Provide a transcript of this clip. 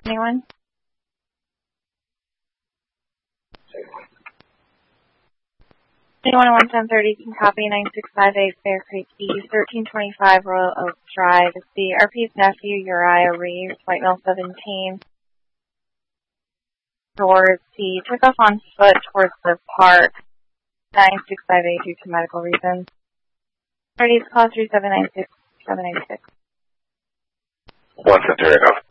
Anyone? Anyone on 11030 can copy 9658 Bear Creek East, 1325 Royal Oak Drive. It's the RP's nephew, Uriah Reeves, White Mill 17. He took off on foot towards the park. 96582 due to medical reasons. Parties call 3796796. 11030.